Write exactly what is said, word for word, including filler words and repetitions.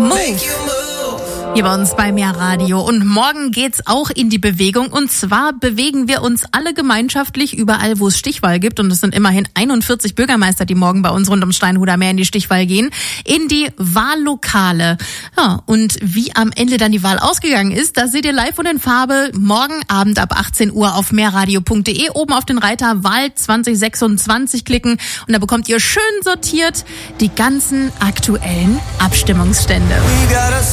Move. Hier bei uns bei Mehr Radio. Und morgen geht's auch in die Bewegung. Und zwar bewegen wir uns alle gemeinschaftlich überall, wo es Stichwahl gibt. Und es sind immerhin einundvierzig Bürgermeister, die morgen bei uns rund um Steinhuder Meer in die Stichwahl gehen, in die Wahllokale. Ja, und wie am Ende dann die Wahl ausgegangen ist, das seht ihr live und in Farbe morgen Abend ab achtzehn Uhr auf mehrradio punkt de. Oben auf den Reiter Wahl zwanzig sechsundzwanzig klicken. Und da bekommt ihr schön sortiert die ganzen aktuellen Abstimmungsstände.